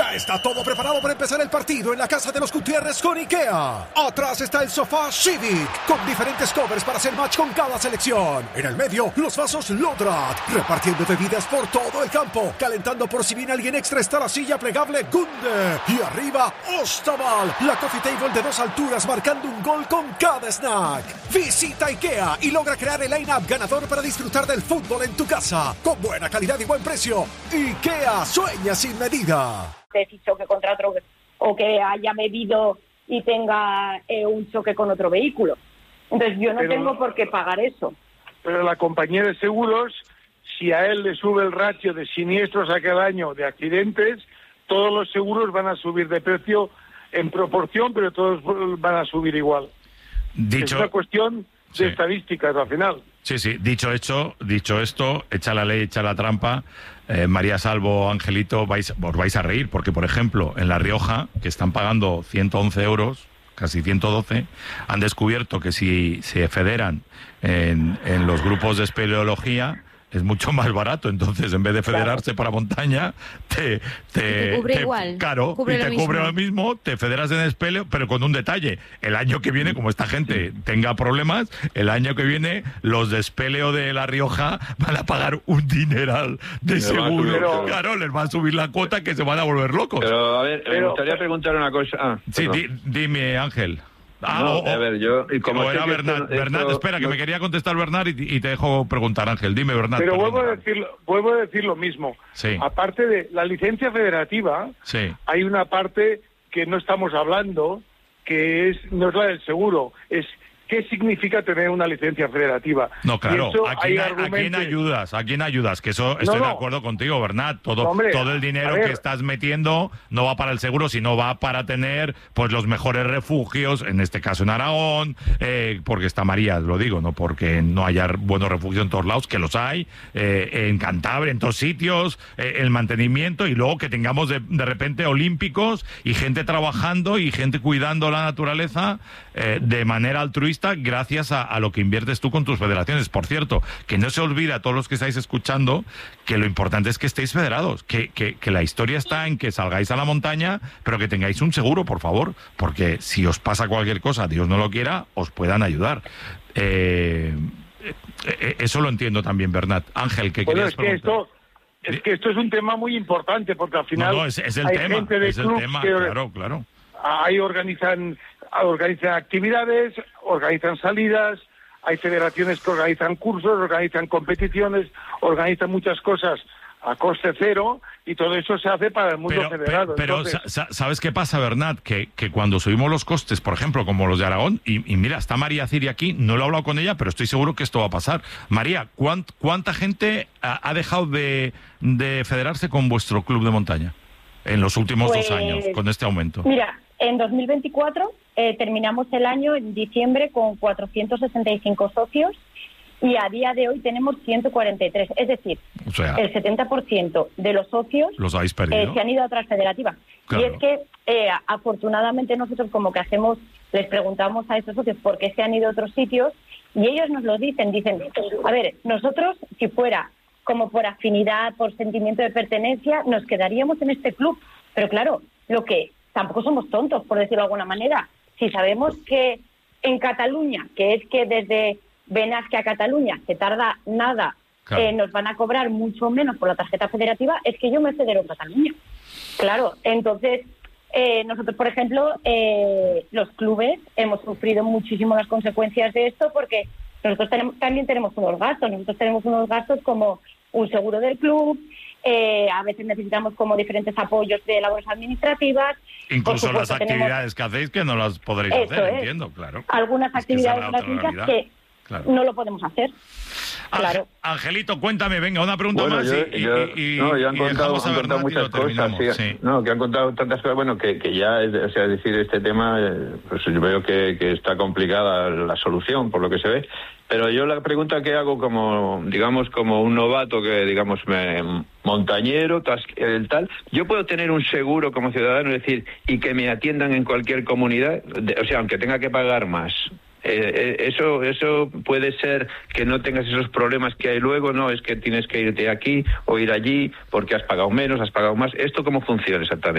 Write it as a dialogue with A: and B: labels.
A: Ya está todo preparado para empezar el partido en la casa de los Gutiérrez con IKEA. Atrás está el sofá Civic, con diferentes covers para hacer match con cada selección. En el medio, los vasos Lodrat, repartiendo bebidas por todo el campo. Calentando por si viene alguien extra está la silla plegable Gunde. Y arriba, Ostaval, la coffee table de 2 alturas marcando un gol con cada snack. Visita IKEA y logra crear el line-up ganador para disfrutar del fútbol en tu casa. Con buena calidad y buen precio. IKEA, sueña sin medida.
B: Si choque contra otro o que haya bebido y tenga un choque con otro vehículo. Entonces yo no tengo por qué pagar eso.
C: Pero la compañía de seguros, si a él le sube el ratio de siniestros a cada año de accidentes, todos los seguros van a subir de precio en proporción, pero todos van a subir igual. Es una cuestión de estadísticas al final.
D: Sí. Dicho esto, echa la ley, echa la trampa. María Salvo, Angelito, os vais a reír, porque, por ejemplo, en La Rioja, que están pagando 111 euros, casi 112, han descubierto que si se federan en los grupos de espeleología, es mucho más barato. Entonces, en vez de federarse para montaña, te
E: cubre igual.
D: Claro, y te cubre lo mismo, te federas en espeleo, pero con un detalle. El año que viene, como esta gente tenga problemas, el año que viene los de espeleo de La Rioja van a pagar un dineral de seguro. Claro, les va a subir la cuota, que se van a volver locos.
F: Pero, a ver, me gustaría preguntar una cosa.
D: Sí, dime, Ángel.
F: A ver, yo...
D: Como era Bernat, espera, que me quería contestar Bernat y te dejo preguntar, Ángel. Dime, Bernat.
C: Pero vuelvo a decir lo mismo.
D: Sí.
C: Aparte de la licencia federativa, hay una parte que no estamos hablando, que no es la del seguro, es ¿qué significa tener una licencia federativa?
D: No, claro, ¿a quién ayudas? ¿A quién ayudas? Que eso estoy de acuerdo contigo, Bernat. Todo el dinero que estás metiendo no va para el seguro, sino va para tener pues los mejores refugios, en este caso en Aragón, porque está María, lo digo, no porque no haya buenos refugios en todos lados, que los hay, en Cantabria, en todos sitios, el mantenimiento, y luego que tengamos de repente olímpicos y gente trabajando y gente cuidando la naturaleza de manera altruista, gracias a lo que inviertes tú con tus federaciones. Por cierto, que no se olvide a todos los que estáis escuchando que lo importante es que estéis federados, que la historia está en que salgáis a la montaña, pero que tengáis un seguro, por favor, porque si os pasa cualquier cosa, Dios no lo quiera, os puedan ayudar. Eso lo entiendo también, Bernat. Ángel, ¿qué querías preguntar?
C: Es que esto es un tema muy importante, porque al final
D: es el
C: hay
D: tema,
C: gente de clubs que
D: claro.
C: Ahí organizan actividades, organizan salidas, hay federaciones que organizan cursos, organizan competiciones, organizan muchas cosas a coste cero, y todo eso se hace para el mundo federado.
D: Pero ¿sabes qué pasa, Bernat? Que cuando subimos los costes, por ejemplo, como los de Aragón, y mira, está María Ciri aquí, no lo he hablado con ella, pero estoy seguro que esto va a pasar. María, ¿cuánta gente ha dejado de federarse con vuestro club de montaña en los últimos 2 años, con este aumento?
B: Mira, en 2024 terminamos el año en diciembre con 465 socios y a día de hoy tenemos 143. Es decir, el 70% de los socios
D: los habéis perdido.
B: Se han ido a otras federativas. Claro. Y es que afortunadamente nosotros como que les preguntamos a estos socios por qué se han ido a otros sitios y ellos nos lo dicen, a ver, nosotros si fuera como por afinidad, por sentimiento de pertenencia, nos quedaríamos en este club. Pero claro, tampoco somos tontos, por decirlo de alguna manera. Si sabemos que en Cataluña, que es que desde Benasque a Cataluña se tarda nada, claro, nos van a cobrar mucho menos por la tarjeta federativa, es que yo me federo en Cataluña. Claro, entonces nosotros, por ejemplo, los clubes hemos sufrido muchísimo las consecuencias de esto, porque nosotros también tenemos unos gastos. Nosotros tenemos unos gastos como un seguro del club, a veces necesitamos como diferentes apoyos de labores administrativas.
D: Incluso las actividades que hacéis que no las podréis hacer, entiendo, claro.
B: Algunas actividades gratuitas que no lo podemos hacer. Claro.
D: Angelito, cuéntame, venga, una pregunta más
F: ya han contado muchas cosas. Que han contado tantas cosas, que ya, es decir, este tema, pues yo veo que está complicada la solución, por lo que se ve. Pero yo la pregunta que hago como un novato montañero, tal, ¿yo puedo tener un seguro como ciudadano, es decir, y que me atiendan en cualquier comunidad? Aunque tenga que pagar más. Eso puede ser que no tengas esos problemas que hay luego, no, es que tienes que irte aquí o ir allí porque has pagado menos, has pagado más. ¿Esto cómo funciona exactamente?